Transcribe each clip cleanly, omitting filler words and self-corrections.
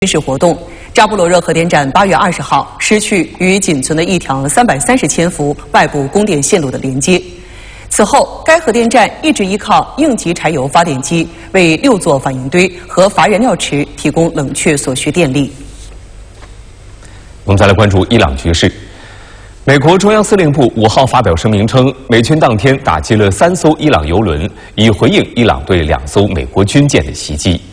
军事活动。扎波罗热核电站8月20号失去与仅存的一条330千伏外部供电线路的连接。此后，该核电站一直依靠应急柴油发电机为6座反应堆和乏燃料池提供冷却所需电力。 我们再来关注伊朗局势。美国中央司令部5号发表声明称，美军当天打击了3艘伊朗油轮，以回应伊朗对2艘美国军舰的袭击。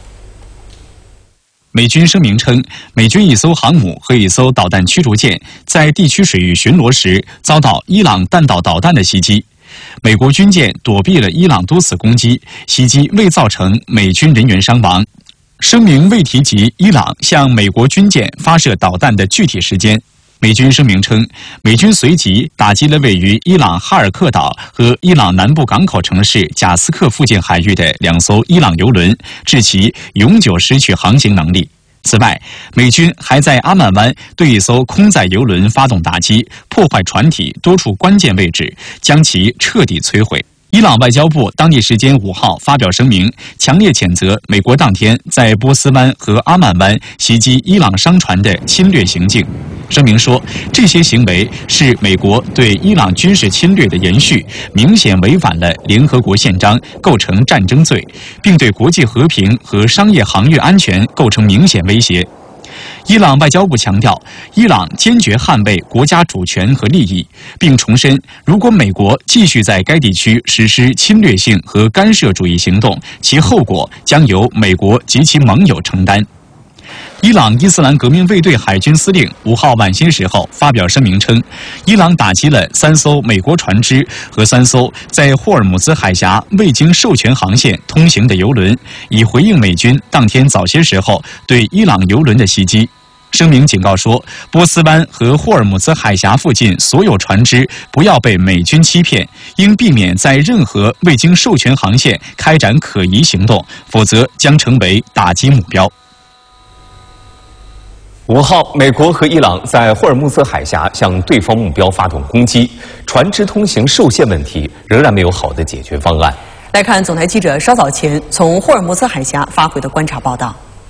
美军声明称，美军1艘航母和1艘导弹驱逐舰在地区水域巡逻时遭到伊朗弹道导弹的袭击。美国军舰躲避了伊朗多次攻击，袭击未造成美军人员伤亡。声明未提及伊朗向美国军舰发射导弹的具体时间。美军声明称，美军随即打击了位于伊朗哈尔克岛和伊朗南部港口城市贾斯克附近海域的2艘伊朗油轮，致其永久失去航行能力。此外，美军还在阿曼湾对1艘空载油轮发动打击，破坏船体多处关键位置，将其彻底摧毁。伊朗外交部当地时间5号发表声明，强烈谴责美国当天在波斯湾和阿曼湾袭击伊朗商船的侵略行径。声明说，这些行为是美国对伊朗军事侵略的延续，明显违反了联合国宪章，构成战争罪，并对国际和平和商业航运安全构成明显威胁。伊朗外交部强调，伊朗坚决捍卫国家主权和利益，并重申，如果美国继续在该地区实施侵略性和干涉主义行动，其后果将由美国及其盟友承担。伊朗伊斯兰革命卫队海军司令5号晚些时候发表声明称，伊朗打击了3艘美国船只和3艘在霍尔木兹海峡未经授权航线通行的油轮，以回应美军当天早些时候对伊朗油轮的袭击。声明警告说，波斯湾和霍尔木兹海峡附近所有船只不要被美军欺骗，应避免在任何未经授权航线开展可疑行动，否则将成为打击目标。 5号，美国和伊朗在霍尔木兹海峡向对方目标发动攻击，船只通行受限问题仍然没有好的解决方案。 来看总台记者稍早前从霍尔木兹海峡发回的观察报道。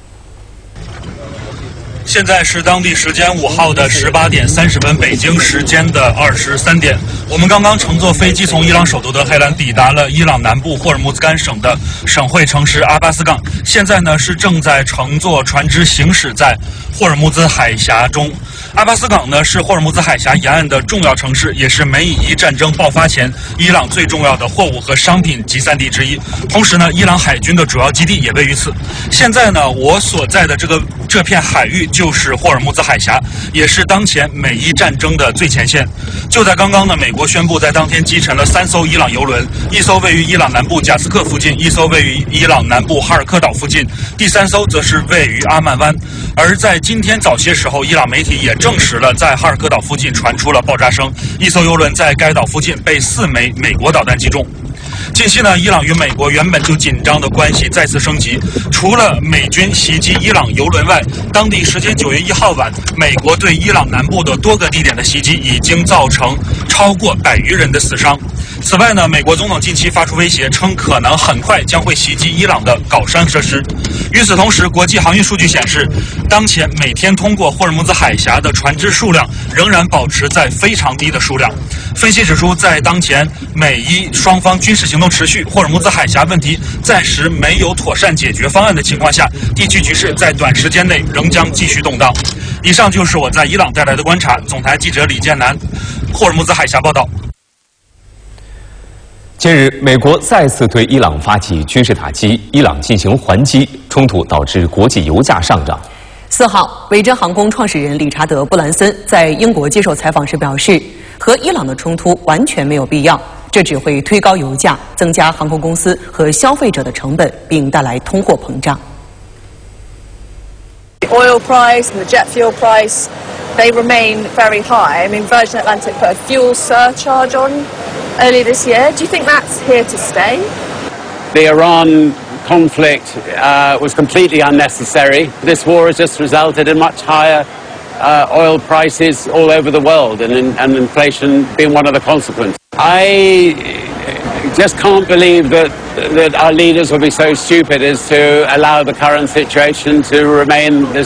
现在是当地时间5号的18点30分，北京时间的23点。我们刚刚乘坐飞机从伊朗首都德黑兰抵达了伊朗南部霍尔木兹干省的省会城市阿巴斯港。现在呢是正在乘坐船只行驶在霍尔木兹海峡中。阿巴斯港呢是霍尔木兹海峡沿岸的重要城市，也是美以伊战争爆发前伊朗最重要的货物和商品集散地之一。同时呢，伊朗海军的主要基地也位于此。现在呢，我所在的这片海域就是霍尔木兹海峡，也是当前美伊战争的最前线。就在刚刚呢，美国宣布在当天击沉了3艘伊朗油轮，1艘位于伊朗南部贾斯克附近，1艘位于伊朗南部哈尔科岛附近，第3艘则是位于阿曼湾。而在今天早些时候，伊朗媒体也证实了在哈尔科岛附近传出了爆炸声，1艘油轮在该岛附近被4枚美国导弹击中。近期呢，伊朗与美国原本就紧张的关系再次升级。除了美军袭击伊朗油轮外，当地时间9月1号晚，美国对伊朗南部的多个地点的袭击已经造成超过100余人的死伤。此外呢，美国总统近期发出威胁，称可能很快将会袭击伊朗的镐山设施。与此同时，国际航运数据显示，当前每天通过霍尔木兹海峡的船只数量仍然保持在非常低的数量。分析指出，在当前美伊双方军事行动持续，霍尔木兹海峡问题暂时没有妥善解决方案的情况下，地区局势在短时间内仍将继续动荡。以上就是我在伊朗带来的观察。总台记者李建南，霍尔木兹海峡报道。 近日，美国再次对伊朗发起军事打击，伊朗进行还击，冲突导致国际油价上涨。 4号，维珍航空创始人理查德·布兰森在英国接受采访时表示，和伊朗的冲突完全没有必要，这只会推高油价，增加航空公司和消费者的成本，并带来通货膨胀。 The oil price and the jet fuel price, they remain very high. I mean, Virgin Atlantic put a fuel surcharge on earlier this year. Do you think that's here to stay? The Iran conflict was completely unnecessary. This war has just resulted in much higher oil prices all over the world, and inflation being one of the consequences. I just can't believe that our leaders will be so stupid as to allow the current situation to remain